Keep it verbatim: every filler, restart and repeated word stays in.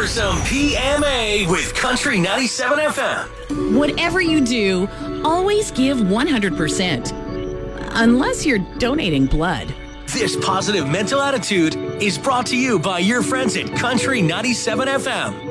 some P M A with Country ninety-seven F M. Whatever you do, always give one hundred percent. Unless you're donating blood. This positive mental attitude is brought to you by your friends at Country ninety-seven F M.